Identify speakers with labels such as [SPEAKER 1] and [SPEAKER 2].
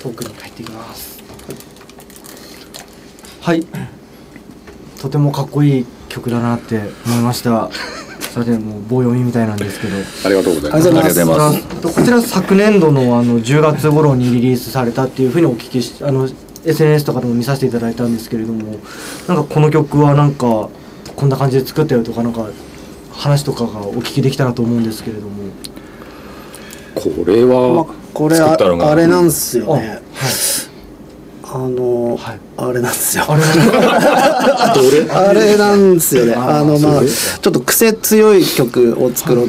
[SPEAKER 1] トークに入っていきます。はい、とてもかっこいい曲だなって思いました。それでもう棒読みみたいなんですけど、
[SPEAKER 2] ありがとうございます。ありがとうございます。
[SPEAKER 1] こちら昨年度の10月頃にリリースされたっていうふうにお聞きし、SNS とかでも見させていただいたんですけれども、なんかこの曲はなんかこんな感じで作ったよとか、なんか話とかがお聞きできたらと思うんですけれども。
[SPEAKER 2] これは、
[SPEAKER 3] これあれなんですよね。
[SPEAKER 1] はい、
[SPEAKER 3] あれなんですよ。
[SPEAKER 1] あれ
[SPEAKER 3] なんですよね。ちょっと癖強い曲を作ろう